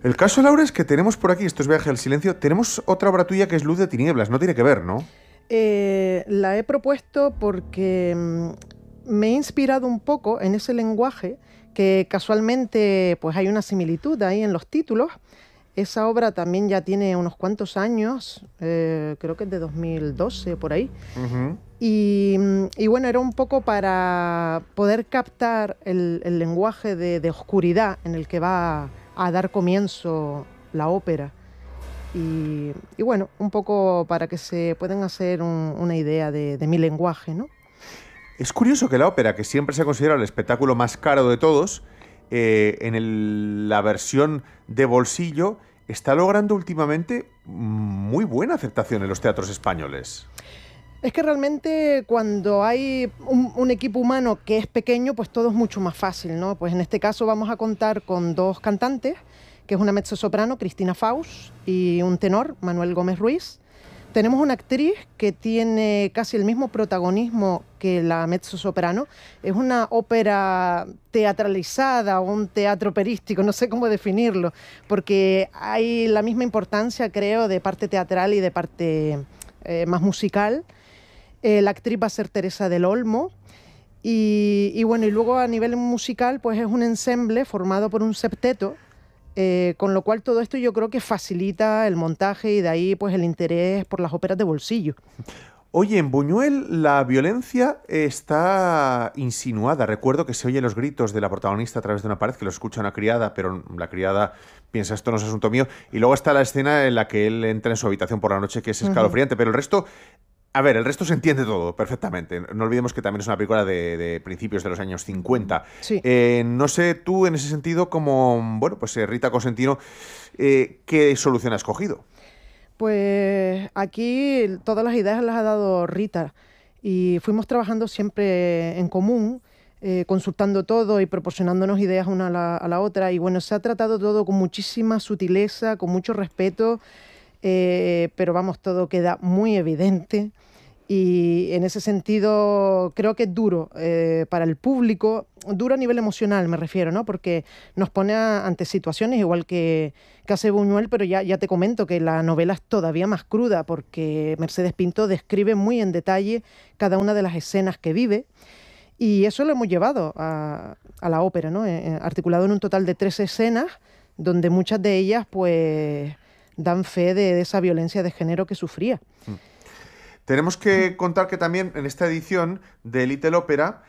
El caso, Laura, es que tenemos por aquí, esto es Viaje al Silencio, tenemos otra obra tuya que es Luz de Tinieblas, no tiene que ver, ¿no? La he propuesto porque me he inspirado un poco en ese lenguaje que casualmente pues hay una similitud ahí en los títulos. Esa obra también ya tiene unos cuantos años, creo que es de 2012 por ahí. Uh-huh. Y bueno, era un poco para poder captar el lenguaje de oscuridad en el que va a dar comienzo la ópera. Y bueno, un poco para que se puedan hacer una idea de mi lenguaje, ¿no? Es curioso que la ópera, que siempre se ha considerado el espectáculo más caro de todos, la versión de bolsillo está logrando últimamente muy buena aceptación en los teatros españoles. Es que realmente cuando hay un equipo humano que es pequeño, pues todo es mucho más fácil, ¿no? Pues en este caso vamos a contar con dos cantantes, que es una mezzosoprano, Cristina Faust, y un tenor, Manuel Gómez Ruiz. Tenemos una actriz que tiene casi el mismo protagonismo que la mezzosoprano. Es una ópera teatralizada o un teatro operístico, no sé cómo definirlo, porque hay la misma importancia, creo, de parte teatral y de parte más musical. La actriz va a ser Teresa del Olmo. Y bueno, y luego a nivel musical, pues es un ensemble formado por un septeto, con lo cual todo esto yo creo que facilita el montaje y de ahí pues el interés por las óperas de bolsillo. Oye, en Buñuel la violencia está insinuada. Recuerdo que se oyen los gritos de la protagonista a través de una pared, que lo escucha una criada, pero la criada piensa esto no es asunto mío. Y luego está la escena en la que él entra en su habitación por la noche, que es escalofriante, pero el resto... A ver, el resto se entiende todo perfectamente. No olvidemos que también es una película de principios de los años 50. Sí. No sé tú, en ese sentido, como bueno, pues Rita Cosentino, ¿qué solución has escogido? Pues aquí todas las ideas las ha dado Rita y fuimos trabajando siempre en común, consultando todo y proporcionándonos ideas una a la otra. Y bueno, se ha tratado todo con muchísima sutileza, con mucho respeto, pero vamos, todo queda muy evidente. Y en ese sentido creo que es duro para el público, duro a nivel emocional me refiero, ¿no? Porque nos pone ante situaciones igual que hace Buñuel, pero ya te comento que la novela es todavía más cruda porque Mercedes Pinto describe muy en detalle cada una de las escenas que vive y eso lo hemos llevado a la ópera, ¿no? Articulado en un total de 3 escenas donde muchas de ellas pues dan fe de esa violencia de género que sufría. Tenemos que contar que también en esta edición de Little Opera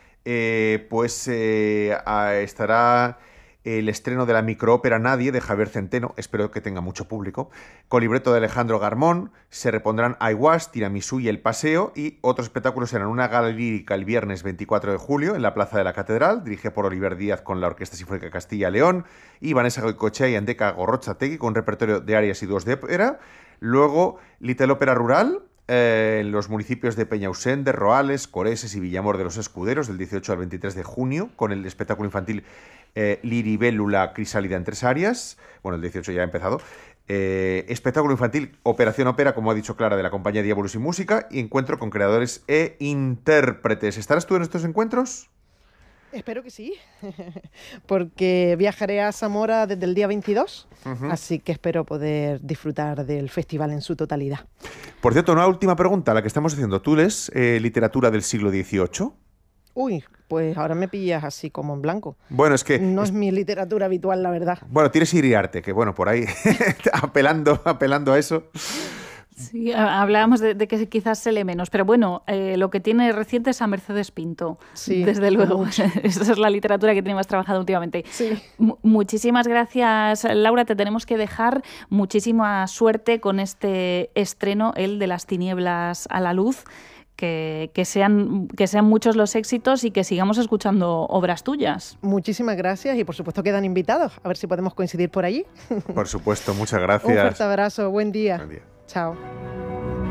estará el estreno de la microópera Nadie, de Javier Centeno, espero que tenga mucho público, con libreto de Alejandro Garmón. Se repondrán I Was, Tiramisú y El Paseo, y otros espectáculos serán una gala lírica el viernes 24 de julio en la Plaza de la Catedral, dirigida por Oliver Díaz con la Orquesta Sinfónica Castilla y León, y Vanessa Goicoechea y Andeca Gorrotxategi con un repertorio de arias y dúos de ópera. Luego, Little Ópera Rural, en los municipios de Peñausén, de Roales, Coreses y Villamor de los Escuderos, del 18 al 23 de junio, con el espectáculo infantil Liribélula Crisálida en 3 áreas. Bueno, el 18 ya ha empezado. Espectáculo infantil Operación Ópera, como ha dicho Clara, de la compañía Diabolus y Música, y encuentro con creadores e intérpretes. ¿Estarás tú en estos encuentros? Espero que sí, porque viajaré a Zamora desde el día 22, así que espero poder disfrutar del festival en su totalidad. Por cierto, una última pregunta, la que estamos haciendo. ¿Tú lees literatura del siglo XVIII? Uy, pues ahora me pillas así como en blanco. Bueno, es que... No es mi literatura habitual, la verdad. Bueno, tienes Iriarte, que bueno, por ahí, apelando a eso... Sí, hablábamos de que quizás se lee menos, pero bueno, lo que tiene reciente es a Mercedes Pinto, sí, desde luego. Esa es la literatura que tiene más trabajada últimamente. Sí. Muchísimas gracias, Laura, te tenemos que dejar. Muchísima suerte con este estreno, el de Las tinieblas a la luz. Que sean muchos los éxitos y que sigamos escuchando obras tuyas. Muchísimas gracias y por supuesto quedan invitados. A ver si podemos coincidir por allí. Por supuesto, muchas gracias. Un fuerte abrazo, buen día. Buen día. Chao.